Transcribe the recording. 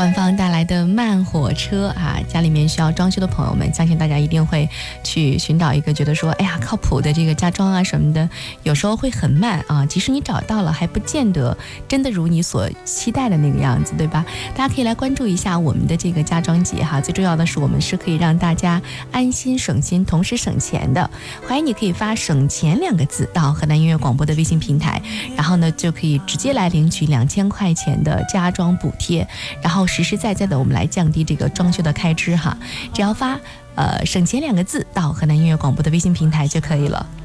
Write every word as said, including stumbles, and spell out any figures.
万芳带来的慢火车啊，家里面需要装修的朋友们，相信大家一定会去寻找一个觉得说，哎呀，靠谱的这个家装啊什么的，有时候会很慢啊，即使你找到了，还不见得真的如你所期待的那个样子，对吧？大家可以来关注一下我们的这个家装节哈，最重要的是我们是可以让大家安心省心，同时省钱的。欢迎你可以发省钱两个字到河南音乐广播的微信平台，然后呢就可以直接来领取两千块钱的家装补贴，然后实实在在的我们来降低这个装修的开支哈，只要发呃省钱两个字到河南音乐广播的微信平台就可以了。